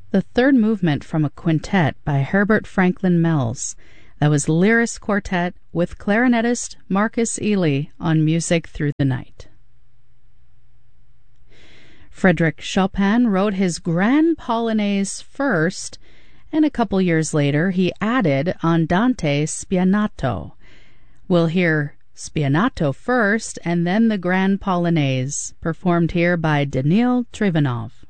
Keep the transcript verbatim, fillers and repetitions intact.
the third movement from a quintet by Herbert Franklin Mells. That was Lyris Quartet with clarinetist Marcus Ely on Music Through the Night. Frédéric Chopin wrote his Grand Polonaise first, and a couple years later he added Andante Spianato. We'll hear Spianato first, and then the Grand Polonaise, performed here by Danil Trivanov.